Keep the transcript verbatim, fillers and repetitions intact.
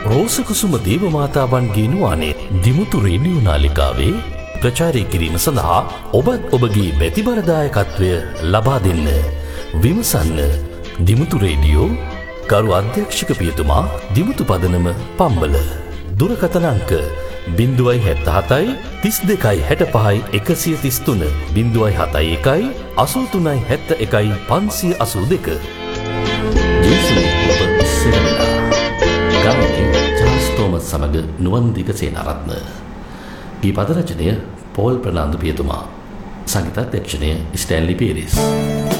රෝසකුසුම දේවමාතාවන්ගේ නුවානේ Dimuthu radio නාලිකාවේ ප්‍රචාරය කිරීම සඳහා ඔබත් ඔබගේ බැතිබලදායකත්වය ලබා දෙන්න. විමසන්න දිමුතු රේඩියෝ ගරු අධ්‍යක්ෂක පියතුමා දිමුතු පදනම පම්බල. දුරකථන අංක බිංදුවයි හැත්ත හතයි තිස් දෙකයි හැට පහයි එකසිය තිස් තුන බිංදුවයි හතයි එකයි අසූ තුනයි හැත්ත එකයි පන්සිය අසූ දෙක. ජීසුනේ ඔබ ඉස්සරලා ගාමිණී චාල්ස් තෝමස් සමග නුවන්දික සේනාරත්න. ගී පද රචනය පෝල් ප්‍රනාන්දු පියතුමා. සංගීතාධ්‍යක්ෂණය ස්ටැන්ලි පීරිස්.